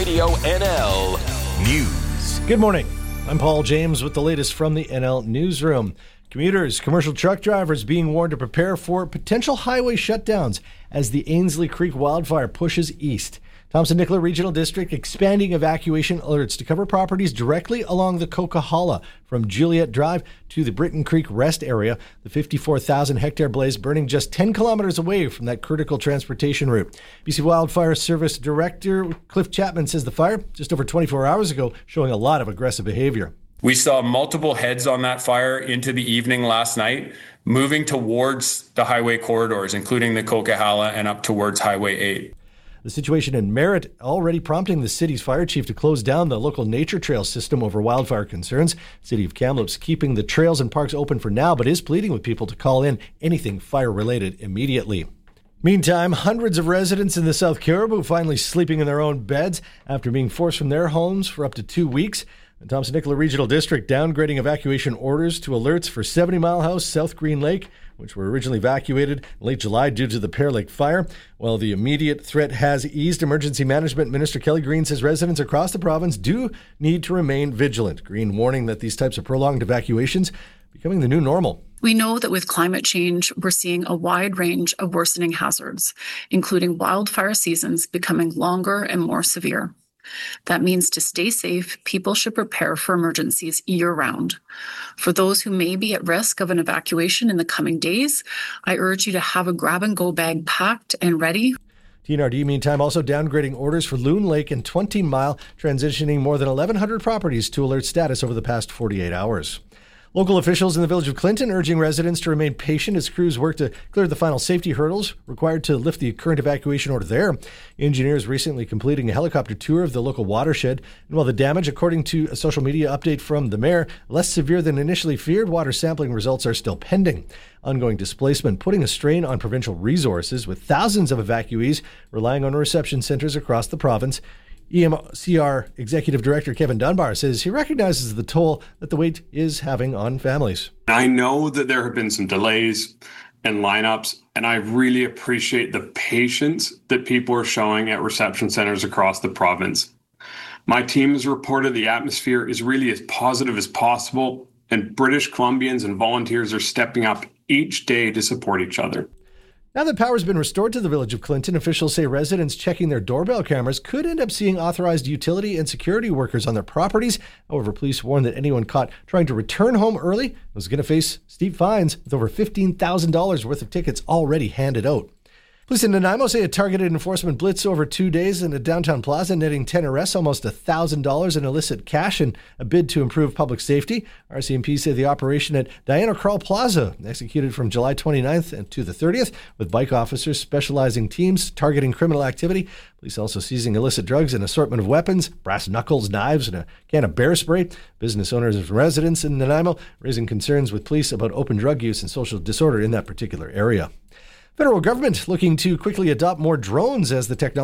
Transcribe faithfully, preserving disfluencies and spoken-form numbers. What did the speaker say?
Radio N L News. Good morning. I'm Paul James with the latest from the N L Newsroom. Commuters, commercial truck drivers being warned to prepare for potential highway shutdowns as the Ainslie Creek wildfire pushes east. Thompson-Nicola Regional District expanding evacuation alerts to cover properties directly along the Coquihalla from Juliet Drive to the Britton Creek Rest area. The fifty-four thousand hectare blaze burning just ten kilometers away from that critical transportation route. B C Wildfire Service Director Cliff Chapman says the fire, just over twenty-four hours ago, showing a lot of aggressive behavior. We saw multiple heads on that fire into the evening last night, moving towards the highway corridors, including the Coquihalla and up towards Highway eight. The situation in Merritt already prompting the city's fire chief to close down the local nature trail system over wildfire concerns. City of Kamloops keeping the trails and parks open for now, but is pleading with people to call in anything fire-related immediately. Meantime, hundreds of residents in the South Caribou finally sleeping in their own beds after being forced from their homes for up to two weeks. The Thompson-Nicola Regional District downgrading evacuation orders to alerts for seventy Mile House, South Green Lake, which were originally evacuated in late July due to the Pear Lake fire. While the immediate threat has eased, Emergency Management Minister Kelly Green says residents across the province do need to remain vigilant. Green warning that these types of prolonged evacuations becoming the new normal. We know that with climate change, we're seeing a wide range of worsening hazards, including wildfire seasons becoming longer and more severe. That means to stay safe, people should prepare for emergencies year-round. For those who may be at risk of an evacuation in the coming days, I urge you to have a grab-and-go bag packed and ready. T N R D, meantime, also downgrading orders for Loon Lake and twenty mile, transitioning more than eleven hundred properties to alert status over the past forty-eight hours. Local officials in the village of Clinton urging residents to remain patient as crews work to clear the final safety hurdles required to lift the current evacuation order there. Engineers recently completing a helicopter tour of the local watershed. And while the damage, according to a social media update from the mayor, less severe than initially feared, water sampling results are still pending. Ongoing displacement putting a strain on provincial resources, with thousands of evacuees relying on reception centers across the province. E M C R Executive Director Kevin Dunbar says he recognizes the toll that the wait is having on families. I know that there have been some delays and lineups, and I really appreciate the patience that people are showing at reception centers across the province. My team has reported the atmosphere is really as positive as possible, and British Columbians and volunteers are stepping up each day to support each other. Now that power has been restored to the village of Clinton, officials say residents checking their doorbell cameras could end up seeing authorized utility and security workers on their properties. However, police warn that anyone caught trying to return home early was going to face steep fines, with over fifteen thousand dollars worth of tickets already handed out. Police in Nanaimo say a targeted enforcement blitz over two days in a downtown plaza, netting ten arrests, almost one thousand dollars in illicit cash, in a bid to improve public safety. R C M P say the operation at Diana Krall Plaza executed from July twenty-ninth to the thirtieth, with bike officers specializing teams targeting criminal activity. Police also seizing illicit drugs, an assortment of weapons, brass knuckles, knives, and a can of bear spray. Business owners and residents in Nanaimo raising concerns with police about open drug use and social disorder in that particular area. Federal government looking to quickly adopt more drones as the technology